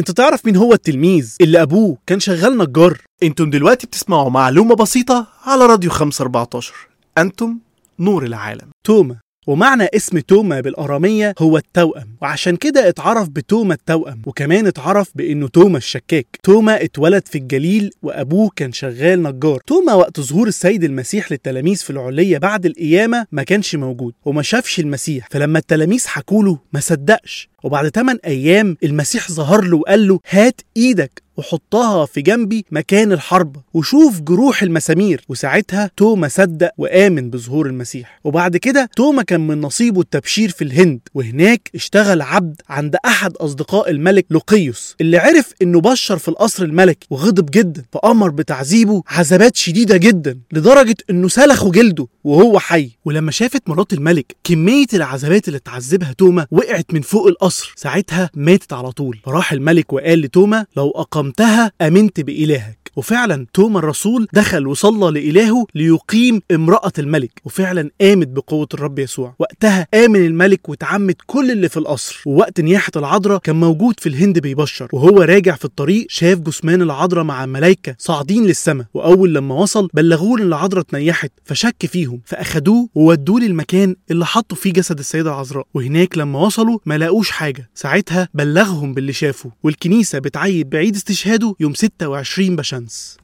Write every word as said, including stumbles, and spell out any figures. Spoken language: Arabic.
انت تعرف مين هو التلميذ اللي ابوه كان شغال نجار؟ انتم دلوقتي بتسمعوا معلومة بسيطة على راديو خمسة أربعتاشر. انتم نور العالم. توما، ومعنى اسم توما بالأرامية هو التوأم، وعشان كده اتعرف بتوما التوأم، وكمان اتعرف بأنه توما الشكاك. توما اتولد في الجليل وأبوه كان شغال نجار. توما وقت ظهور السيد المسيح للتلاميذ في العلية بعد القيامة ما كانش موجود وما شافش المسيح، فلما التلاميذ حكوله ما صدقش، وبعد ثمانية أيام المسيح ظهر له وقال له هات إيدك وحطها في جنبي مكان الحرب وشوف جروح المسامير. وساعتها توما صدق وآمن بظهور المسيح. وبعد كده توما كان من نصيبه التبشير في الهند، وهناك اشتغل عبد عند أحد أصدقاء الملك لوقيوس اللي عرف إنه بشر في القصر الملكي وغضب جدا، فأمر بتعذيبه عذابات شديدة جدا لدرجة إنه سلخوا جلده وهو حي. ولما شافت مرات الملك كمية العذابات اللي اتعذبها توما وقعت من فوق القصر، ساعتها ماتت على طول. فراح الملك وقال لتوما لو أقمتها أمنت بإلهك. وفعلا توما الرسول دخل وصلى لإلهه ليقيم امرأة الملك، وفعلا آمت بقوة الرب يسوع. وقتها آمن الملك وتعمد كل اللي في القصر. ووقت نياحة العذراء كان موجود في الهند بيبشر، وهو راجع في الطريق شاف جثمان العذراء مع ملايكة صاعدين للسماء، وأول لما وصل بلغوه إن العذراء اتنيحت، فشك فيهم فأخدوه وودوه للمكان اللي حطوا فيه جسد السيدة العذراء. وهناك لما وصلوا ما لاقوش حاجة. ساعتها بلغهم باللي شافه، والكنيسة بتعيد بعيد استشهاده يوم ستة وعشرين بشمس.